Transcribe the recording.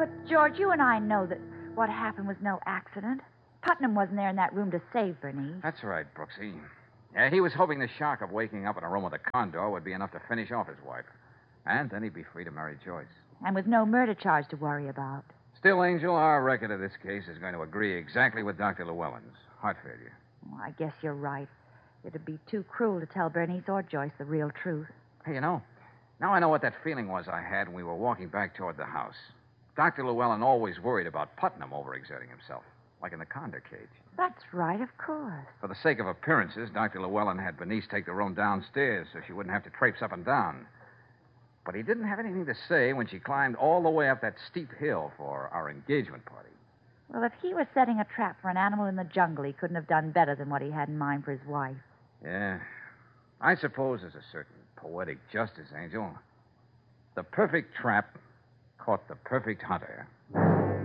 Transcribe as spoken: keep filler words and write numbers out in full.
But, George, you and I know that what happened was no accident. Putnam wasn't there in that room to save Bernice. That's right, Brooksy. Yeah, he was hoping the shock of waking up in a room with a condor would be enough to finish off his wife. And then he'd be free to marry Joyce. And with no murder charge to worry about. Still, Angel, our record of this case is going to agree exactly with Doctor Llewellyn's. Heart failure. Well, I guess you're right. It'd be too cruel to tell Bernice or Joyce the real truth. Hey, you know, now I know what that feeling was I had when we were walking back toward the house. Doctor Llewellyn always worried about Putnam overexerting himself, like in the condor cage. That's right, of course. For the sake of appearances, Doctor Llewellyn had Bernice take the room downstairs so she wouldn't have to traipse up and down. But he didn't have anything to say when she climbed all the way up that steep hill for our engagement party. Well, if he was setting a trap for an animal in the jungle, he couldn't have done better than what he had in mind for his wife. Yeah. I suppose there's a certain poetic justice, Angel. The perfect trap caught the perfect hunter.